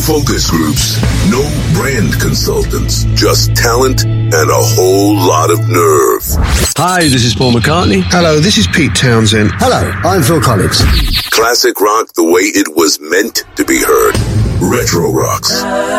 Focus groups, no brand consultants, just talent and a whole lot of nerve. Hi, this is Paul McCartney. Hello, this is Pete Townsend. Hello, I'm Phil Collins. Classic rock the way it was meant to be heard. Retro Rocks.